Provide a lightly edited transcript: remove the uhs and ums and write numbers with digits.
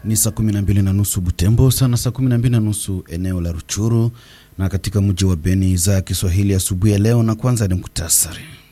Ni saa 12:30 Butembo, sana saa 12:30 eneo la Ruchuru na katika mji wa Beni. Za Kiswahili asubuhi ya leo, na kwanza ni mkutasari.